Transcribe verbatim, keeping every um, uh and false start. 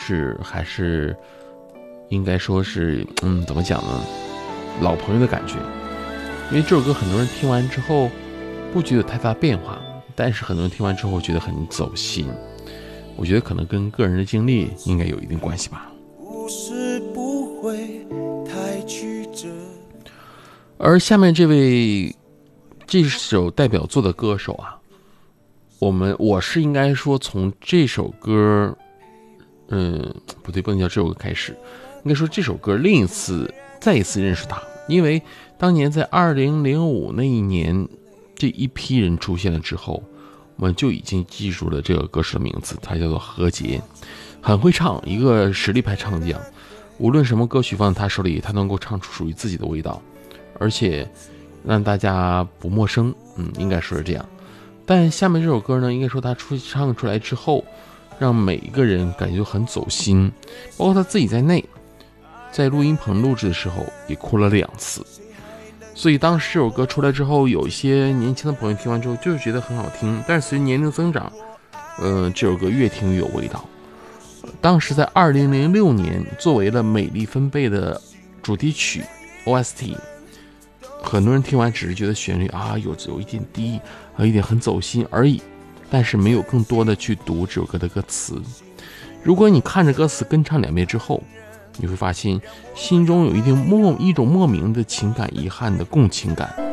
是还是应该说是嗯怎么讲呢，老朋友的感觉。因为这首歌很多人听完之后不觉得太大变化，但是很多人听完之后觉得很走心。我觉得可能跟个人的经历应该有一定关系吧。 故事不会太曲折。 而下面这位这首代表作的歌手啊，我们我是应该说从这首歌，嗯，不对，不能叫这首歌开始，应该说这首歌另一次再一次认识他，因为当年在二零零五那一年，这一批人出现了之后，我们就已经记住了这个歌手的名字，他叫做何洁，很会唱，一个实力派唱将，无论什么歌曲放在他手里，他能够唱出属于自己的味道，而且让大家不陌生，嗯，应该说是这样。但下面这首歌呢，应该说他出唱出来之后，让每一个人感觉很走心，包括他自己在内，在录音棚录制的时候也哭了两次。所以当时这首歌出来之后，有一些年轻的朋友听完之后就是觉得很好听，但是随着年龄增长，呃，这首歌越听越有味道。当时在二零零六年作为了美丽分贝的主题曲 O S T， 很多人听完只是觉得旋律啊有有一点低，有一点很走心而已，但是没有更多的去读这首歌的歌词。如果你看着歌词跟唱两遍之后，你会发现心中有一定莫一种莫名的情感遗憾的共情感。